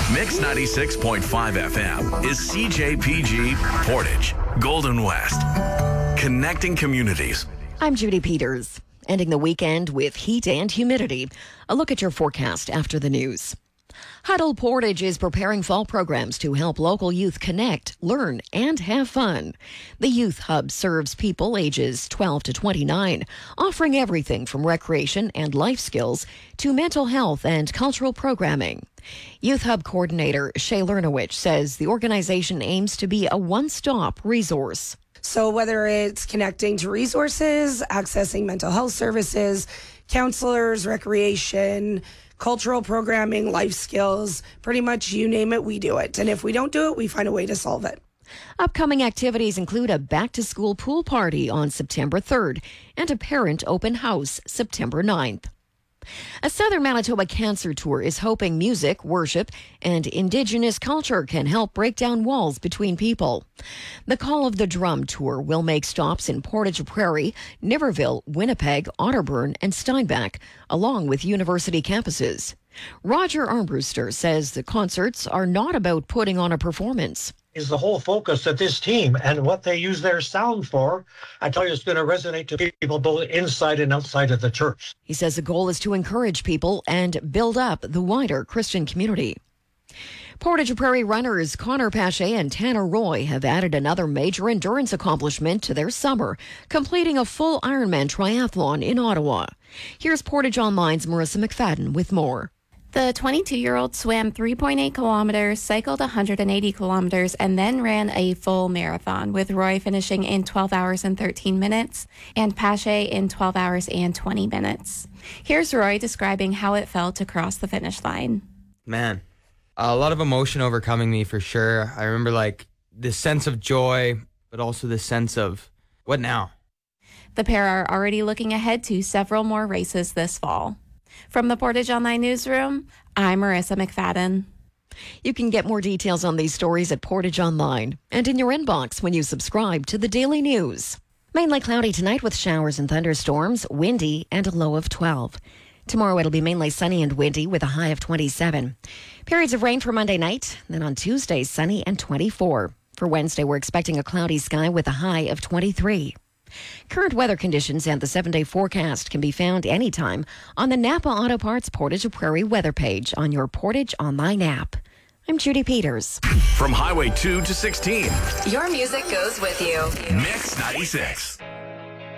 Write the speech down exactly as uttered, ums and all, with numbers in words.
Mix ninety-six point five F M is C J P G Portage, Golden West. Connecting communities. I'm Judy Peters. Ending the weekend with heat and humidity. A look at your forecast after the news. Huddle Portage is preparing fall programs to help local youth connect, learn, and have fun. The Youth Hub serves people ages twelve to twenty-nine, offering everything from recreation and life skills to mental health and cultural programming. Youth Hub coordinator Shay Lernowich says the organization aims to be a one-stop resource. So whether it's connecting to resources, accessing mental health services, counselors, recreation, cultural programming, life skills, pretty much you name it, we do it. And if we don't do it, we find a way to solve it. Upcoming activities include a back-to-school pool party on September third and a parent open house September ninth. A Southern Manitoba Cancer Tour is hoping music, worship, and Indigenous culture can help break down walls between people. The Call of the Drum Tour will make stops in Portage Prairie, Niverville, Winnipeg, Otterburn, and Steinbach, along with university campuses. Roger Armbruster says the concerts are not about putting on a performance. Is the whole focus of this team and what they use their sound for. I tell you, it's going to resonate to people both inside and outside of the church. He says the goal is to encourage people and build up the wider Christian community. Portage Prairie runners Connor Pache and Tanner Roy have added another major endurance accomplishment to their summer, completing a full Ironman triathlon in Ottawa. Here's Portage Online's Marissa McFadden with more. The twenty-two-year-old swam three point eight kilometers, cycled one hundred eighty kilometers, and then ran a full marathon, with Roy finishing in twelve hours and thirteen minutes and Pache in twelve hours and twenty minutes. Here's Roy describing how it felt to cross the finish line. Man, a lot of emotion overcoming me for sure. I remember like this sense of joy, but also this sense of, what now? The pair are already looking ahead to several more races this fall. From the Portage Online Newsroom, I'm Marissa McFadden. You can get more details on these stories at Portage Online and in your inbox when you subscribe to the Daily News. Mainly cloudy tonight with showers and thunderstorms, windy, and a low of twelve. Tomorrow it'll be mainly sunny and windy with a high of twenty-seven. Periods of rain for Monday night, then on Tuesday, sunny and twenty-four. For Wednesday, we're expecting a cloudy sky with a high of twenty-three. Current weather conditions and the seven-day forecast can be found anytime on the Napa Auto Parts Portage Prairie weather page on your Portage Online app. I'm Judy Peters. From Highway two to sixteen. Your music goes with you. Mix ninety-six.